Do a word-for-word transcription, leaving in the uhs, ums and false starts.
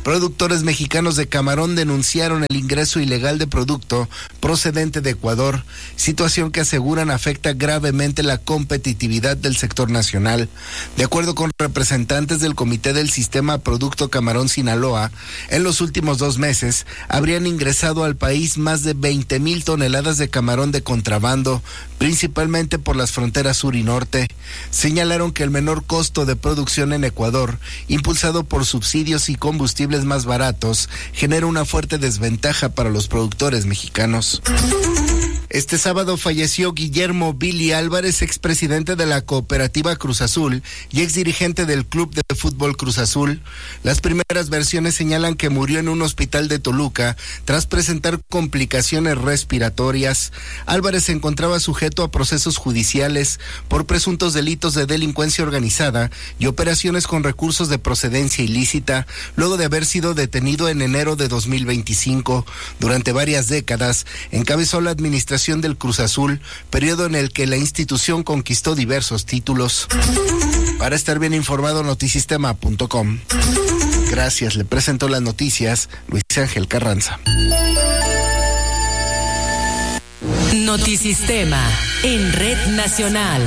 Productores mexicanos de camarón denunciaron el ingreso ilegal de producto procedente de Ecuador, situación que aseguran afecta gravemente la competitividad del sector nacional. De acuerdo con representantes del Comité del Sistema Producto Camarón Sinaloa, en los últimos dos meses habrían ingresado al país más de veinte mil toneladas de camarón de contrabando, principalmente por las fronteras sur y norte. Señalaron que el menor costo de producción en Ecuador, impulsado por subsidios y combustibles más baratos, genera una fuerte desventaja para los productores mexicanos. Este sábado falleció Guillermo Billy Álvarez, expresidente de la Cooperativa Cruz Azul y exdirigente del Club de Fútbol Cruz Azul. Las primeras versiones señalan que murió en un hospital de Toluca tras presentar complicaciones respiratorias. Álvarez se encontraba sujeto a procesos judiciales por presuntos delitos de delincuencia organizada y operaciones con recursos de procedencia ilícita, luego de haber sido detenido en enero de dos mil veinticinco. Durante varias décadas encabezó la administración del Cruz Azul, periodo en el que la institución conquistó diversos títulos. Para estar bien informado, notisistema punto com. Gracias, le presento las noticias Luis Ángel Carranza. Notisistema en Red Nacional.